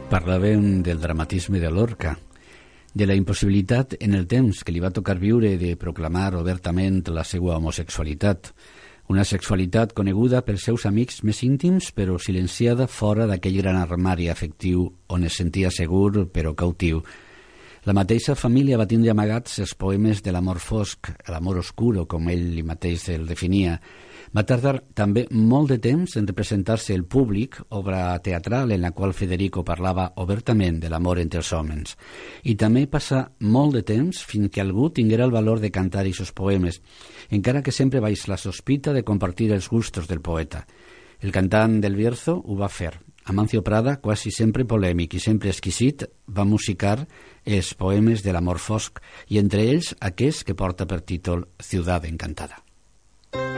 Parlàvem del dramatisme de Lorca, de la impossibilitat en el temps que li va tocar viure de proclamar obertament la seva homosexualitat, una sexualitat coneguda pels seus amics més íntims però silenciada fora d'aquell gran armari afectiu on es sentia segur però cautiu. La mateixa família va tindre amagats els poemes de l'amor fosc, l'amor oscuro, com ell mateix el definia. Va tardar també molt de temps en representar-se el públic, obra teatral en la qual Federico parlava obertament de l'amor entre els homes. I també passa molt de temps fins que algú tinguera el valor de cantar aquests poemes, encara que sempre baix la sospita de compartir els gustos del poeta. El cantant del Bierzo ho va fer. Amancio Prada, quasi sempre polèmic i sempre exquisit, va musicar els poemes de l'amor fosc i entre ells aquest que porta per títol Ciudad Encantada.